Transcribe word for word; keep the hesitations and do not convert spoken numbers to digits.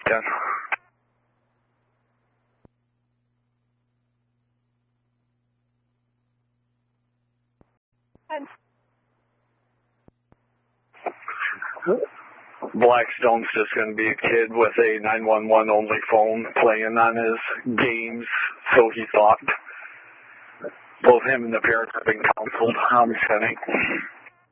ten. Blackstone's just going to be a kid with a nine one one only phone playing on his games, so he thought. Both him and the parents have been counseled. I'm sending.